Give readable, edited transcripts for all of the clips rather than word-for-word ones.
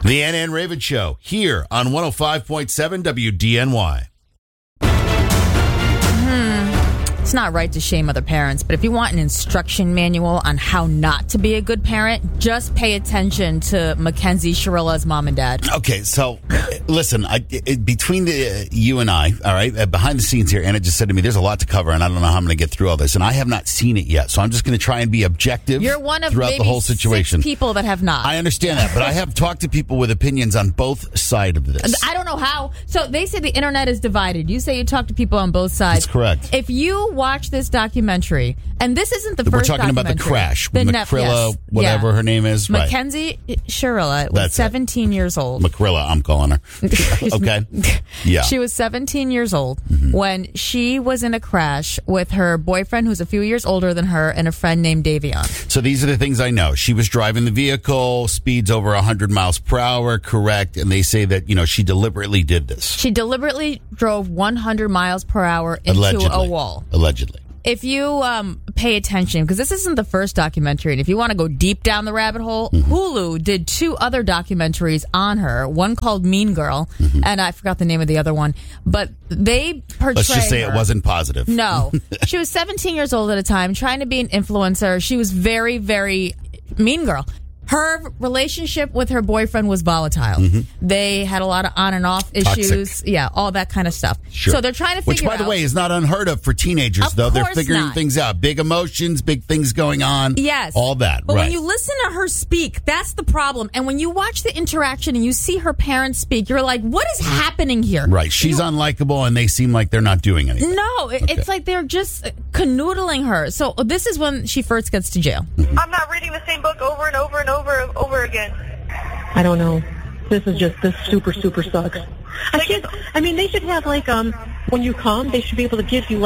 The Ann and Raven Show here on 105.7 WDNY. It's not right to shame other parents, but if you want an instruction manual on how not to be a good parent, just pay attention to Mackenzie Sharilla's mom and dad. Okay, so listen, between you and I, all right, behind the scenes here, Anna just said to me, there's a lot to cover, and I don't know how I'm going to get through all this, and I have not seen it yet, so I'm just going to try and be objective. You're one of throughout maybe the whole situation. 6 people that have not. I understand that, but I have talked to people with opinions on both sides of this. I don't know how. So they say the internet is divided. You say you talk to people on both sides. That's correct. If you watch this documentary, and this isn't the first documentary. We're talking about the crash. Macrilla, whatever her name is. Mackenzie Sharilla was That's 17 years old. Macrilla, I'm calling her. Okay. Yeah. She was 17 years old when she was in a crash with her boyfriend, who's a few years older than her, and a friend named Davion. So these are the things I know. She was driving the vehicle, speeds over 100 miles per hour, correct, and they say that, she deliberately did this. She deliberately drove 100 miles per hour into a wall. Allegedly. If you pay attention, because this isn't the first documentary, and if you want to go deep down the rabbit hole, Hulu did 2 other documentaries on her, one called Mean Girl, and I forgot the name of the other one, but they portray Let's just say her. It wasn't positive. No. She was 17 years old at a time, trying to be an influencer. She was very, very mean girl. Her relationship with her boyfriend was volatile. They had a lot of on and off issues. Toxic. Yeah, all that kind of stuff. Sure. So they're trying to figure out. Which, by the way, is not unheard of for teenagers, Of though. They're course figuring not. things out. Big emotions, big things going on. Yes. All that, But right. when you listen to her speak, that's the problem. And when you watch the interaction and you see her parents speak, you're like, what is happening here? Right. She's unlikable, and they seem like they're not doing anything. No, it's like they're just canoodling her. So this is when she first gets to jail. I'm not reading the same book over and over and over again. I don't know. This super sucks. They should have when you come, they should be able to give you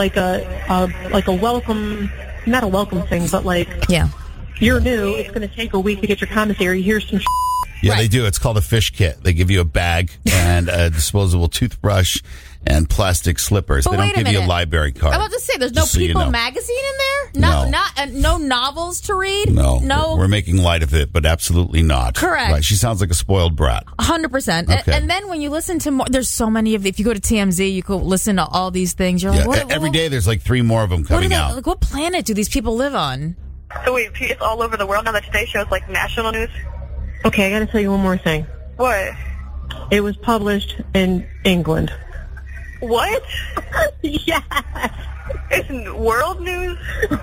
a welcome, not a welcome thing, but Yeah. you're new. It's going to take a week to get your commissary. Here's some. Yeah, Right. they do. It's called a fish kit. They give you a bag and a disposable toothbrush and plastic slippers. But They wait don't a give you a minute. library card. I'm about to say, there's no Just so you People know. magazine in there? No. No novels to read? No. We're making light of it, but absolutely not. Correct. Right. She sounds like a spoiled brat. 100%. Okay. And then when you listen to more, there's so many of the, if you go to TMZ, you could listen to all these things. You're like, what, Every day there's 3 more of them coming out. Like, what planet do these people live on? So wait, it's all over the world now that Today Show is national news? Okay, I got to tell you one more thing. What? It was published in England. What? Yes. It's world news?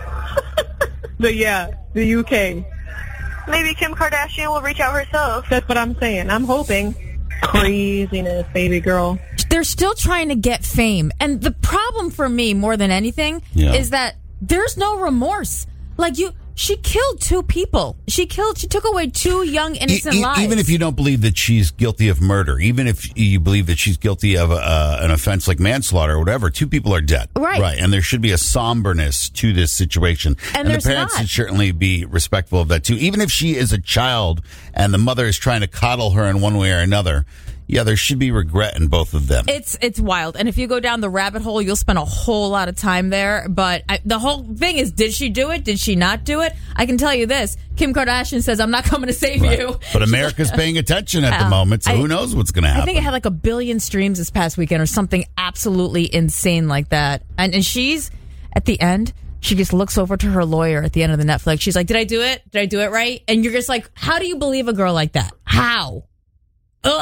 The UK. Maybe Kim Kardashian will reach out herself. That's what I'm saying. I'm hoping. Craziness, baby girl. They're still trying to get fame. And the problem for me, more than anything, is that there's no remorse. She killed 2 people. She took away 2 young, innocent lives. Even if you don't believe that she's guilty of murder, even if you believe that she's guilty of an offense like manslaughter or whatever, 2 people are dead. Right. And there should be a somberness to this situation. And the there's parents not. should certainly be respectful of that too. Even if she is a child and the mother is trying to coddle her in one way or another, there should be regret in both of them. It's wild. And if you go down the rabbit hole, you'll spend a whole lot of time there. But the whole thing is, did she do it? Did she not do it? I can tell you this. Kim Kardashian says, I'm not coming to save you. But America's paying attention at the moment, so who knows what's going to happen. I think it had 1 billion streams this past weekend or something absolutely insane like that. And she's, at the end, she just looks over to her lawyer at the end of the Netflix. She's like, did I do it? Did I do it right? And you're just like, how do you believe a girl like that? How?